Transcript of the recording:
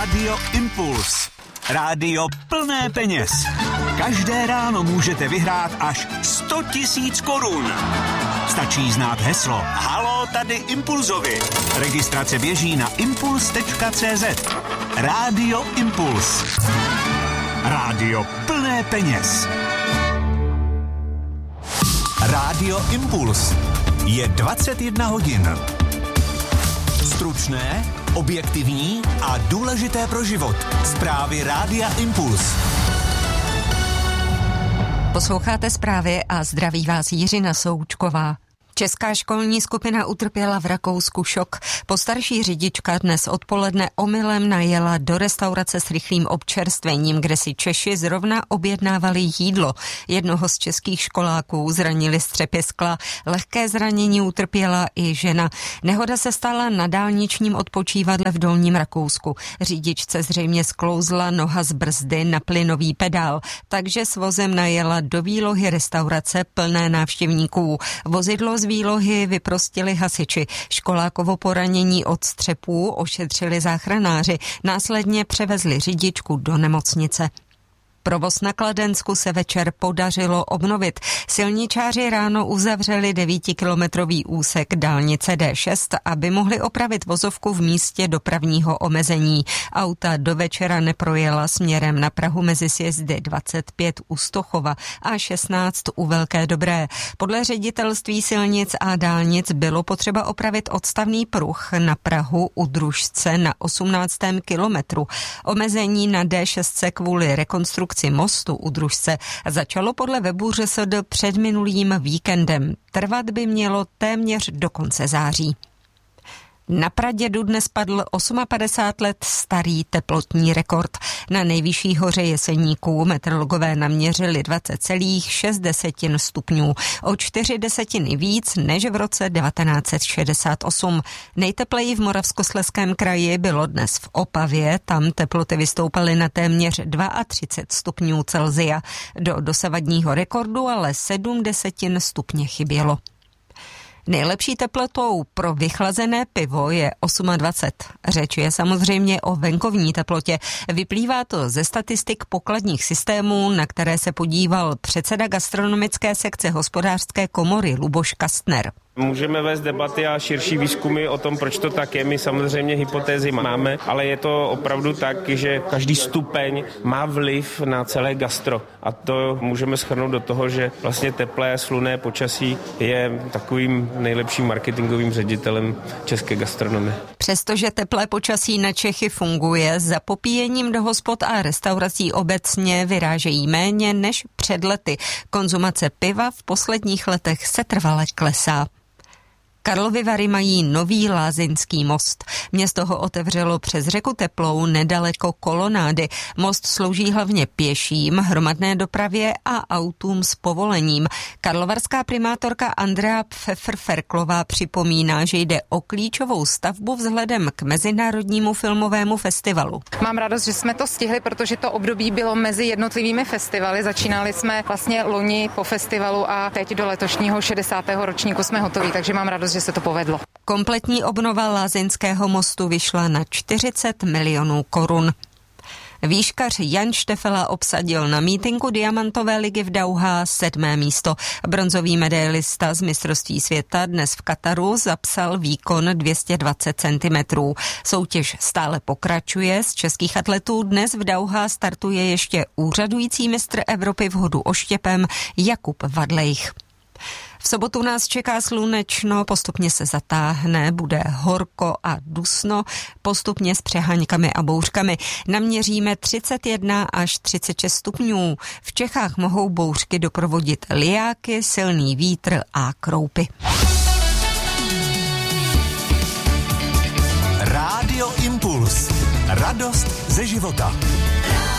Rádio Impuls. Rádio plné peněz. Každé ráno můžete vyhrát až 100 000 korun. Stačí znát heslo Haló, tady Impulzovi. Registrace běží na impuls.cz. Rádio Impuls. Rádio plné peněz. Rádio Impuls. Je 21 hodin. Stručné, objektivní a důležité pro život. Zprávy Rádia Impuls. Posloucháte zprávy a zdraví vás Jiřina Součková. Česká školní skupina utrpěla v Rakousku šok. Postarší řidička dnes odpoledne omylem najela do restaurace s rychlým občerstvením, kde si Češi zrovna objednávali jídlo. Jednoho z českých školáků zranili střepy skla. Lehké zranění utrpěla i žena. Nehoda se stala na dálničním odpočívadle v Dolním Rakousku. Řidičce zřejmě sklouzla noha z brzdy na plynový pedál, takže s vozem najela do výlohy restaurace plné návštěvníků. Vozidlo z výlohy vyprostili hasiči. Školákovo poranění od střepů ošetřili záchranáři. Následně převezli řidičku do nemocnice. Provoz na Kladensku se večer podařilo obnovit. Silničáři ráno uzavřeli 9kilometrový úsek dálnice D6, aby mohli opravit vozovku v místě dopravního omezení. Auta do večera neprojela směrem na Prahu mezi sjezdy 25 u Stochova a 16 u Velké Dobré. Podle ředitelství silnic a dálnic bylo potřeba opravit odstavný pruh na Prahu u Družce na 18. kilometru. Omezení na D6 kvůli rekonstrukci mostu u Družce začalo podle webu ŘSD před minulým víkendem. Trvat by mělo téměř do konce září. Na Pradědu dnes padl 58 let starý teplotní rekord. Na nejvyšší hoře Jeseníků meteorologové naměřili 20,6 stupňů, o 4 desetiny víc než v roce 1968. Nejtepleji v Moravskoslezském kraji bylo dnes v Opavě, tam teploty vystoupaly na téměř 32 stupňů Celsia. Do dosavadního rekordu ale 7 desetin stupně chybělo. Nejlepší teplotou pro vychlazené pivo je 28. Řeč je samozřejmě o venkovní teplotě. Vyplývá to ze statistik pokladních systémů, na které se podíval předseda gastronomické sekce Hospodářské komory Luboš Kastner. Můžeme vést debaty a širší výzkumy o tom, proč to tak je. My samozřejmě hypotézy máme, ale je to opravdu tak, že každý stupeň má vliv na celé gastro. A to můžeme shrnout do toho, že vlastně teplé, slunné počasí je takovým nejlepším marketingovým ředitelem české gastronomie. Přestože teplé počasí na Čechy funguje, za popíjením do hospod a restaurací obecně vyrážejí méně než před lety. Konzumace piva v posledních letech setrvale klesá. Karlovy Vary mají nový lázeňský most. Město ho otevřelo přes řeku Teplou nedaleko Kolonády. Most slouží hlavně pěším, hromadné dopravě a autům s povolením. Karlovarská primátorka Andrea Pfeffer-Ferklová připomíná, že jde o klíčovou stavbu vzhledem k Mezinárodnímu filmovému festivalu. Mám radost, že jsme to stihli, protože to období bylo mezi jednotlivými festivaly. Začínali jsme vlastně loni po festivalu a teď do letošního 60. ročníku jsme hotoví, takže mám radost, že se to povedlo. Kompletní obnova lázeňského mostu vyšla na 40 milionů korun. Výškař Jan Štefela obsadil na mítinku Diamantové ligy v Dauhá 7. místo. Bronzový medailista z mistrovství světa dnes v Kataru zapsal výkon 220 cm. Soutěž stále pokračuje. Z českých atletů dnes v Dauhá startuje ještě úřadující mistr Evropy v hodu oštěpem Jakub Vadlejch. V sobotu nás čeká slunečno, postupně se zatáhne, bude horko a dusno, postupně s přeháňkami a bouřkami. Naměříme 31 až 36 stupňů. V Čechách mohou bouřky doprovodit lijáky, silný vítr a kroupy. Rádio Impuls. Radost ze života.